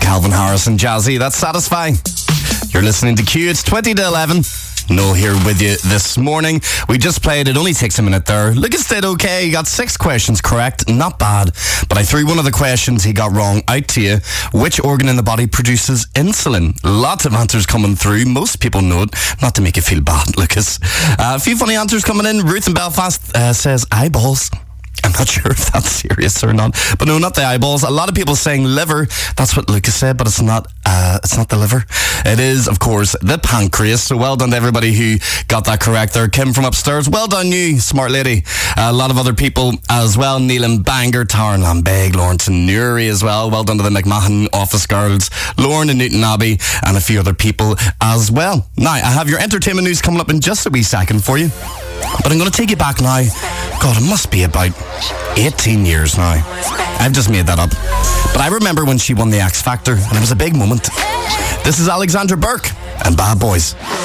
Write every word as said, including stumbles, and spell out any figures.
Calvin Harris and Jazzy. That's satisfying. You're listening to Q. It's twenty to eleven. Noel here with you this morning. We just played. It only takes a minute there. Lucas did okay. He got six questions correct. Not bad. But I threw one of the questions he got wrong out to you. Which organ in the body produces insulin? Lots of answers coming through. Most people know it. Not to make you feel bad, Lucas. Uh, a few funny answers coming in. Ruth in Belfast uh, says eyeballs. I'm not sure if that's serious or not. But no, not the eyeballs. A lot of people saying liver. That's what Lucas said, but it's not uh, it's not the liver. It is, of course, the pancreas. So well done to everybody who got that correct there. Kim from upstairs, well done you, smart lady. Uh, a lot of other people as well. Neil and Bangor, Taryn Lambeg, Lawrence and Newry as well. Well done to the McMahon office girls, Lauren and Newton Abbey, and a few other people as well. Now, I have your entertainment news coming up in just a wee second for you. But I'm going to take you back now. God, it must be about eighteen years now. I've just made that up. But I remember when she won the X Factor, and it was a big moment. This is Alexandra Burke and Bad Boys.